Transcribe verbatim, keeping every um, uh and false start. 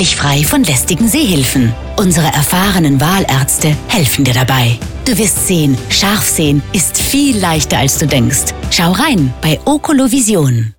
dich frei von lästigen Sehhilfen. Unsere erfahrenen Wahlärzte helfen dir dabei. Du wirst sehen, scharf sehen ist viel leichter als du denkst. Schau rein bei Oculovision.